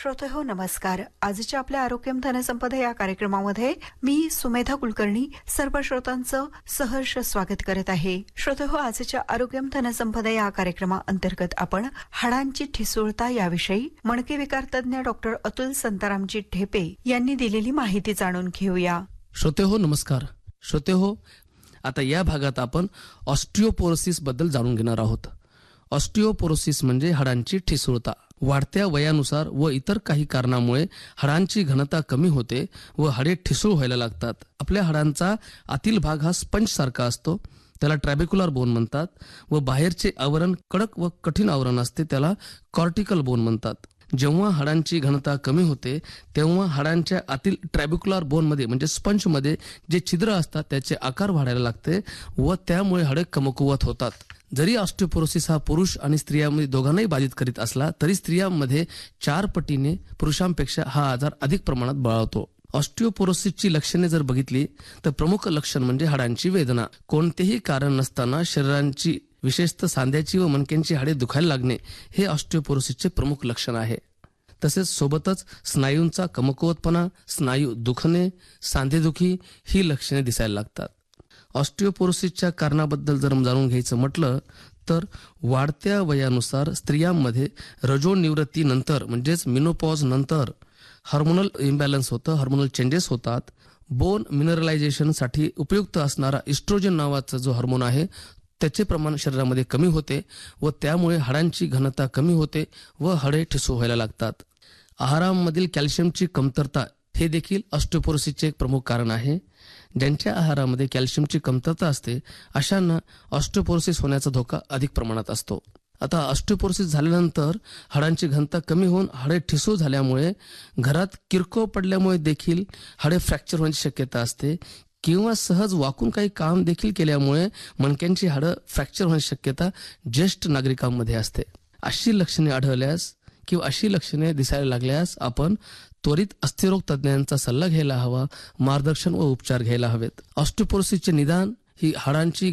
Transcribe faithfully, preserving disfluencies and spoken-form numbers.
श्रोते हो नमस्कार. आजच्या आपल्या आरोग्यम धनसंपदा या कार्यक्रमामध्ये मी सुमेधा कुलकर्णी सर्व श्रोतांचं सहर्ष स्वागत करत आहे. श्रोते हो, आजच्या आरोग्यम धनसंपदा या कार्यक्रमाअंतर्गत आपण हाडांची ठिसूळता याविषयी मणके विकार तज्ञ डॉक्टर अतुल संतारामजी ढेपे यांनी दिलेली माहिती जाणून घेऊया. श्रोते हो नमस्कार. श्रोते हो, आता या भागात आपण ऑस्टिओपोरोसिस बद्दल जाणून घेणार आहोत. ऑस्टिओपोरोसिस म्हणजे हाडांची ठिसूळता. वाढत्या वयानुसार व इतर काही कारणामुळे हाडांची घनता कमी होते व हाडे ठिसूळ व्हायला लागतात. आपल्या हाडांचा आतील भाग हा स्पंज सारखा असतो, त्याला ट्रॅबिक्युलर बोन म्हणतात, व बाहेरचे आवरण कडक व कठीण आवरण असते, त्याला कॉर्टिकल बोन म्हणतात. जेव्हा हाडांची घनता कमी होते तेव्हा हाडांच्या आतील ट्रॅबिक्युलर बोनमध्ये म्हणजे स्पंजमध्ये जे छिद्र असतात त्याचे आकार वाढायला लागते व त्यामुळे हाडे कमकुवत होतात. जरी ऑस्टिओपोरोसिस हा पुरुष आणि स्त्रियांमध्ये दोघांनाही बाधित करीत असला तरी स्त्रियांमध्ये चार पटीने पुरुषांपेक्षा हा आजार अधिक प्रमाणात बळावतो. ऑस्टिओपोरोसिसची लक्षणे जर बघितली तर प्रमुख लक्षण म्हणजे हाडांची वेदना. कोणतेही कारण नसताना शरीरांची विशेषतः सांध्याची व मणक्यांची हाडे दुखायला लागणे हे ऑस्टिओपोरोसिसचे प्रमुख लक्षण आहे. तसेच सोबतच स्नायूंचा कमकुवतपणा, स्नायू दुखणे, सांधेदुखी ही लक्षणे दिसायला लागतात. ऑस्टिओपोरोसिसच्या कारणाबद्दल जर जाणून घ्यायचं म्हटलं तर वाढत्या वयानुसार स्त्रियांमध्ये रजोनिवृत्तीनंतर म्हणजेच मिनोपॉज नंतर हार्मोनल इम्बॅलन्स होतं, हार्मोनल चेंजेस होतात. बोन मिनरलायझेशनसाठी उपयुक्त असणारा इस्ट्रोजन नावाचा जो हार्मोन आहे त्याचे प्रमाण शरीरामध्ये कमी होते व त्यामुळे हाडांची घनता कमी होते व हाडे ठिसूळ व्हायला लागतात. आहारामधील कॅल्शियमची कमतरता हे देखील ऑस्टिओपोरोसिसचे एक प्रमुख कारण आहे. ज्यांच्या आहारामध्ये कॅल्शियमची कमतरता असते अशांना ऑस्टिओपोरोसिस होण्याचा धोका अधिक प्रमाणात असतो. आता ऑस्टिओपोरोसिस झाल्यानंतर हाडांची घनता कमी होऊन हाडे ठिसूळ झाल्यामुळे घरात किरकोळ पडल्यामुळे देखील हाडे फ्रॅक्चर होण्याची शक्यता असते किंवा सहज वाकून काही काम देखील केल्यामुळे मणक्यांची हाडं फ्रॅक्चर होण्याची शक्यता ज्येष्ठ नागरिकांमध्ये असते. अशी लक्षणे आढळल्यास किंवा अशी लक्षणे दिसायला लागल्यास आपण त्वरित अस्थिरोग तज्ञांचा सल्ला घ्यायला हवा, मार्गदर्शन व उपचार घ्यायला हवेत. ऑस्टिओपोरोसिसचे निदान ही हाडांची